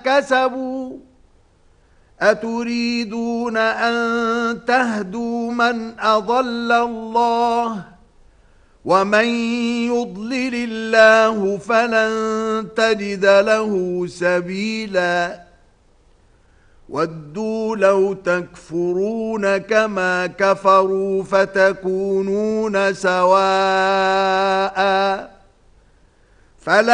كسبوا أتريدون أن تهدوا من أضل الله ومن يضلل الله فلن تجد له سبيلا ودوا لو تكفرون كما كفروا فتكونون سواء فلا